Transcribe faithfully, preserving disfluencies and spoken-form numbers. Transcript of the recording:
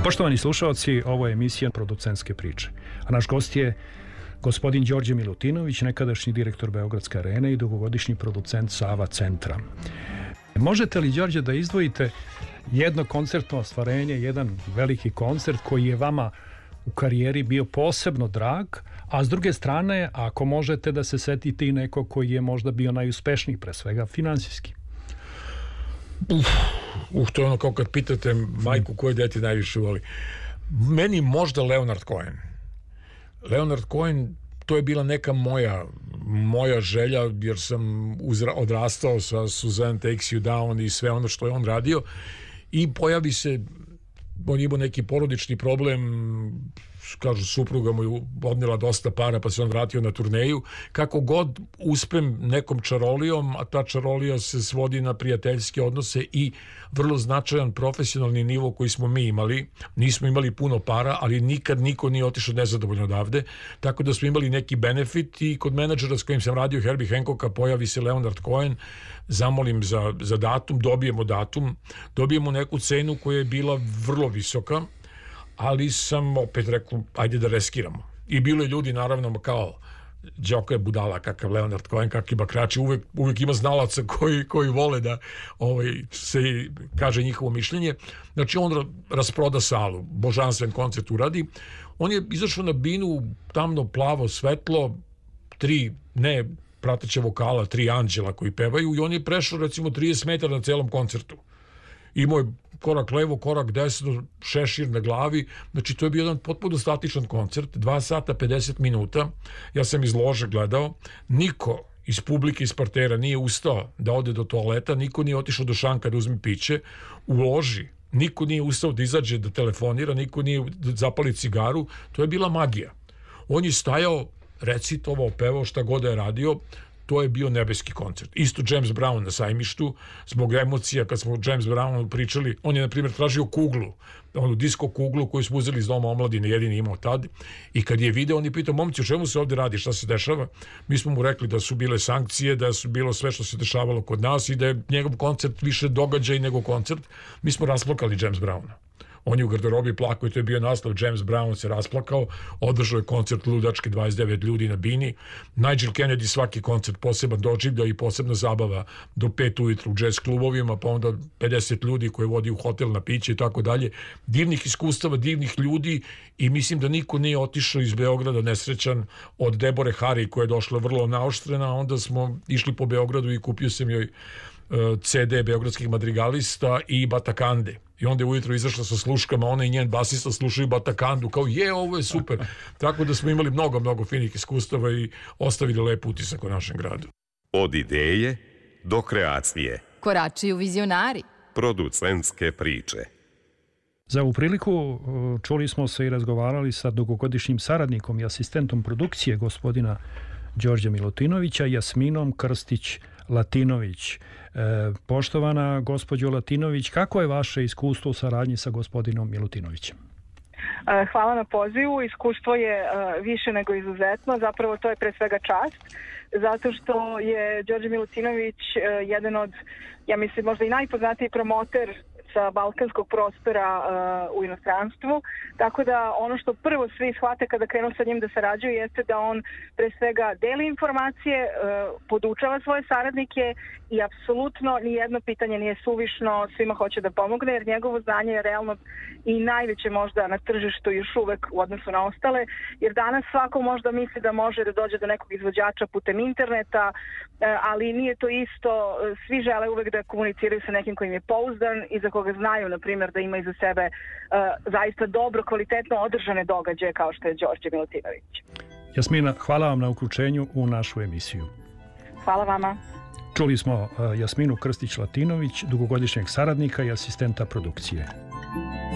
Poštovani slušalci, ovo je emisija Producentske priče. A naš gost je gospodin Đorđe Milutinović, nekadašnji direktor Beogradske arene i dugogodišnji producent Sava centra. Možete li, Đorđe, da izdvojite jedno koncertno ostvarenje, jedan veliki koncert koji je vama u karijeri bio posebno drag, a s druge strane, ako možete da se setite i neko koji je možda bio najuspešniji, pre svega finansijski? Uf, uf, to je ono kao kad pitate majku koje dete najviše voli. Meni možda Leonard Cohen. Leonard Cohen, to je bila neka moja moja želja, jer sam uzra, odrastao sa Suzanne Takes You Down i sve ono što je on radio, i pojavi se, on imao neki porodični problem, kažu supruga mu je odnela dosta para pa se on vratio na turneju. Kako god uspem nekom čarolijom, a ta čarolija se svodi na prijateljske odnose i vrlo značajan profesionalni nivo koji smo mi imali. Nismo imali puno para, ali nikad niko nije otišao nezadovoljno odavde, tako da smo imali neki benefit i kod menadžera s kojim sam radio, Herbie Hancocka, pojavi se Leonard Cohen, zamolim za, za datum, dobijemo datum, dobijemo neku cenu koja je bila vrlo visoka, ali sam opet rekao, ajde da reskiramo. I bilo je ljudi, naravno, kao Đoka je budala, kakav Leonard Cohen, kakvi bakrači, uvek, uvek ima znalaca koji, koji vole da ovaj, se kaže njihovo mišljenje. Znači, on rasproda salu, božanstven koncert uradi. On je izašao na binu, tamno, plavo, svetlo, tri, ne prateće vokala, tri anđela koji pevaju, i on je prešao, recimo, trideset metara na celom koncertu. Imao je korak levo, korak desno, šešir na glavi. Znači, to je bio jedan potpuno statičan koncert, dva sata pedeset minuta. Ja sam iz lože gledao. Niko iz publike, iz partera nije ustao da ode do toaleta, niko nije otišao do šanka da uzme piće. U loži niko nije ustao da izađe da telefonira, niko nije da zapali cigaru. To je bila magija. On je stajao, recitovao, pevao, šta god da je radio. To je bio nebeski koncert. Isto James Brown na Sajmištu, zbog emocija, kad smo o James Brownu pričali, on je, na primjer, tražio kuglu, onu disko kuglu koju smo uzeli iz Doma omladine, jedini imao tad, i kad je video, on je pitao, momci, o čemu se ovdje radi, šta se dešava? Mi smo mu rekli da su bile sankcije, da su bilo sve što se dešavalo kod nas i da je njegov koncert više događaj nego koncert. Mi smo rasplakali James Browna. On je u garderobi plakao i to je bio naslov, James Brown se rasplakao, održao je koncert ludački, dvadeset devet ljudi na bini. Nigel Kennedy svaki koncert poseban doživlja i posebna zabava do pet ujutru u jazz klubovima, pa onda pedeset ljudi koje vodi u hotel na piće i tako dalje. Divnih iskustava, divnih ljudi, i mislim da niko nije otišao iz Beograda nesrećan, od Debore Hari koja je došla vrlo naoštrena. Onda smo išli po Beogradu i kupio sam joj ce de beogradskih madrigalista i Batakande. I onda je ujutro izašla sa sluškama, ona i njen basista slušaju Batakandu, kao je, ovo je super. Tako da smo imali mnogo, mnogo finih iskustava i ostavili lep utisak u našem gradu. Od ideje do kreacije. Korači u vizionari. Producentske priče. Za ovu priliku čuli smo se i razgovarali sa dugogodišnjim saradnikom i asistentom produkcije gospodina Đorđa Milutinovića, Jasminom Krstić Latinović. E, poštovana gospođo Latinović, kako je vaše iskustvo u saradnji sa gospodinom Milutinovićem? Hvala na pozivu. Iskustvo je više nego izuzetno. Zapravo to je pre svega čast, zato što je Đorđe Milutinović jedan od, ja mislim, možda i najpoznatiji promoter sa balkanskog prostora uh, u inostranstvu, tako da ono što prvo svi shvate kada krenu sa njim da sarađuju jeste da on pre svega deli informacije, uh, podučava svoje saradnike i apsolutno nijedno pitanje nije suvišno, svima hoće da pomogne, jer njegovo znanje je realno i najveće možda na tržištu još uvek u odnosu na ostale, jer danas svako možda misli da može da dođe do nekog izvođača putem interneta, uh, ali nije to isto. Svi žele uvek da komuniciraju sa nekim kojim je pouzdan i za koga znaju, na primjer, da ima iza sebe uh, zaista dobro, kvalitetno održane događaje kao što je Đorđe Milutinović. Jasmina, hvala vam na uključenju u našu emisiju. Hvala vama. Čuli smo uh, Jasminu Krstić Latinović, dugogodišnjeg saradnika i asistenta produkcije.